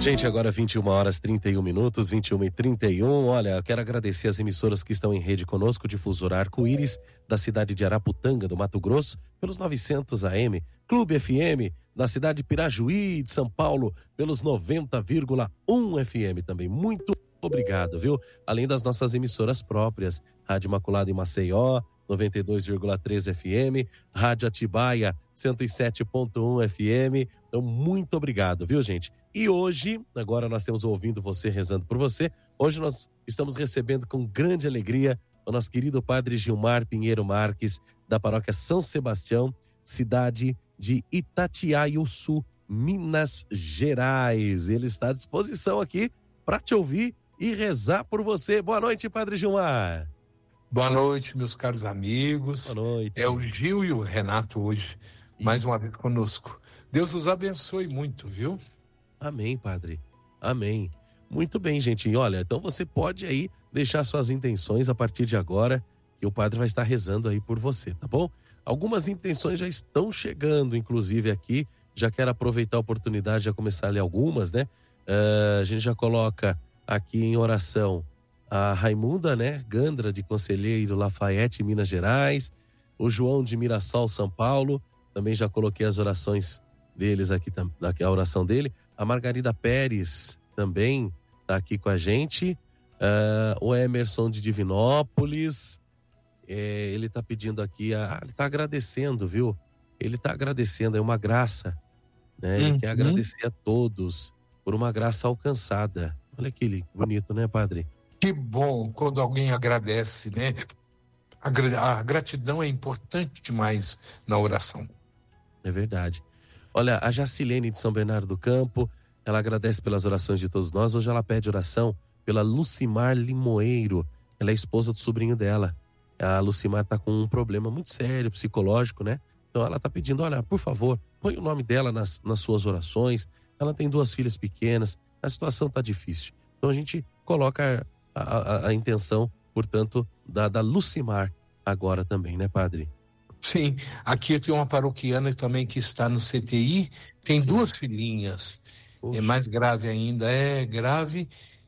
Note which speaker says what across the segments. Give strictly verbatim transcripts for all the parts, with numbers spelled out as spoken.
Speaker 1: Gente, agora vinte e uma horas e trinta e um minutos, vinte e uma e trinta e um. Olha, eu quero agradecer as emissoras que estão em rede conosco, Difusora Arco-Íris, da cidade de Araputanga, do Mato Grosso, pelos novecentos A M, Clube F M, da cidade de Pirajuí, de São Paulo, pelos noventa vírgula um F M também. Muito obrigado, viu? Além das nossas emissoras próprias, Rádio Imaculada em Maceió, noventa e dois vírgula três F M, Rádio Atibaia, cento e sete ponto um F M. Então, muito obrigado, viu, gente? E hoje, agora nós temos ouvindo você, rezando por você. Hoje nós estamos recebendo com grande alegria o nosso querido Padre Gilmar Pinheiro Marques, da paróquia São Sebastião, cidade de Itatiaiuçu, Minas Gerais. Ele está à disposição aqui para te ouvir e rezar por você. Boa noite, Padre Gilmar.
Speaker 2: Boa noite, meus caros amigos.
Speaker 1: Boa noite.
Speaker 2: É o Gil e o Renato hoje, Isso. mais uma vez conosco. Deus os abençoe muito, viu?
Speaker 1: Amém, Padre. Amém. Muito bem, gente. E olha, então você pode aí deixar suas intenções a partir de agora, que o Padre vai estar rezando aí por você, tá bom? Algumas intenções já estão chegando, inclusive aqui. Já quero aproveitar a oportunidade de já começar a ler algumas, né? Uh, a gente já coloca aqui em oração a Raimunda, né? Gandra, de Conselheiro Lafayette, Minas Gerais. O João de Mirassol, São Paulo. Também já coloquei as orações deles aqui, aqui a oração dele. A Margarida Pérez também está aqui com a gente. Uh, o Emerson de Divinópolis. É, ele está pedindo aqui, a, ele está agradecendo, viu? Ele está agradecendo, é uma graça, né? Ele uhum. quer agradecer a todos por uma graça alcançada. Olha que bonito, né, Padre?
Speaker 2: Que bom quando alguém agradece, né? A, a gratidão é importante demais na oração.
Speaker 1: É verdade. Olha, a Jacilene de São Bernardo do Campo, ela agradece pelas orações de todos nós. Hoje ela pede oração pela Lucimar Limoeiro. Ela é esposa do sobrinho dela. A Lucimar está com um problema muito sério, psicológico, né? Então ela está pedindo, olha, por favor, põe o nome dela nas, nas suas orações. Ela tem duas filhas pequenas, a situação está difícil. Então a gente coloca a, a, a intenção, portanto, da, da Lucimar agora também, né, Padre?
Speaker 2: Sim, aqui tem uma paroquiana também que está no C T I, tem Sim. duas filhinhas. Poxa. É mais grave ainda, é grave,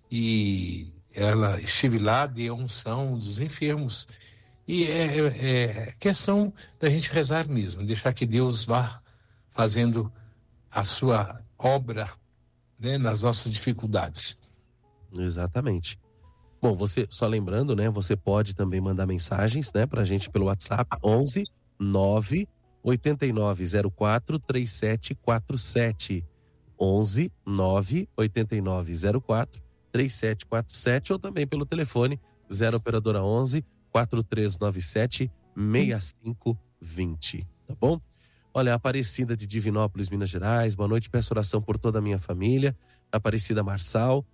Speaker 2: e ela estive lá, deu unção dos enfermos. E é, é, é questão da gente rezar mesmo, deixar que Deus vá fazendo a sua obra, né, nas nossas dificuldades.
Speaker 1: Exatamente. Bom, você, só lembrando, né, você pode também mandar mensagens, né, pra gente pelo WhatsApp, onze nove oito nove zero quatro três sete quatro sete. onze nove oito nove zero quatro três sete quatro sete, ou também pelo telefone zero operadora onze quatro três nove sete seis cinco dois zero, tá bom? Olha, a Aparecida de Divinópolis, Minas Gerais, boa noite, peço oração por toda a minha família. Aparecida Marçal,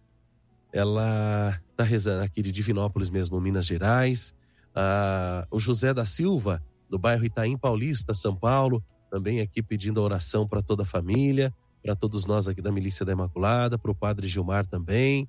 Speaker 1: ela tá rezando aqui de Divinópolis mesmo, Minas Gerais. Ah, o José da Silva, do bairro Itaim Paulista, São Paulo, também aqui pedindo a oração para toda a família, para todos nós aqui da Milícia da Imaculada, para o Padre Gilmar também.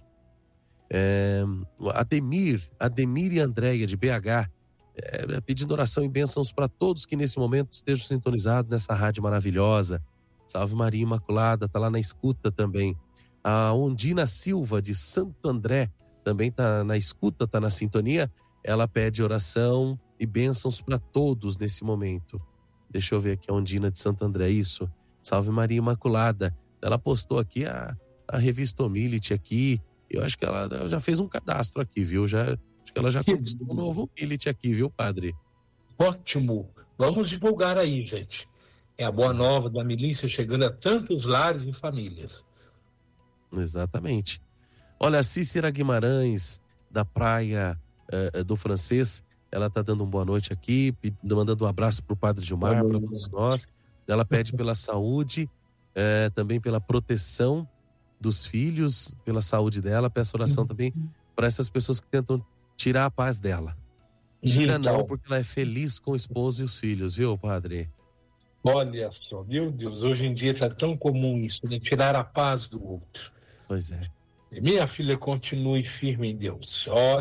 Speaker 1: É, Ademir, Ademir e Andréia de B H, é, pedindo oração e bênçãos para todos que nesse momento estejam sintonizados nessa rádio maravilhosa. Salve Maria Imaculada, tá lá na escuta também. A Ondina Silva de Santo André também tá na escuta, tá na sintonia. Ela pede oração e bênçãos para todos nesse momento. Deixa eu ver aqui a Ondina de Santo André, isso. Salve Maria Imaculada. Ela postou aqui a, a revista Omilite aqui. Eu acho que ela, ela já fez um cadastro aqui, viu? Já, acho que ela já conquistou um novo Omilite aqui, viu, Padre?
Speaker 2: Ótimo. Vamos divulgar aí, gente. É a boa nova da milícia chegando a tantos lares e famílias.
Speaker 1: Exatamente. Olha, a Cícera Guimarães, da Praia uh, do Francês, ela tá dando uma boa noite aqui, mandando um abraço pro Padre Gilmar, para todos nós. Ela pede pela saúde, uh, também pela proteção dos filhos, pela saúde dela. Peço oração também para essas pessoas que tentam tirar a paz dela. Tira então, não, porque ela é feliz com o esposo e os filhos, viu, Padre?
Speaker 2: Olha só, meu Deus, hoje em dia tá tão comum isso, né? Tirar a paz do outro.
Speaker 1: Pois é.
Speaker 2: Minha filha, continue firme em Deus. Olha.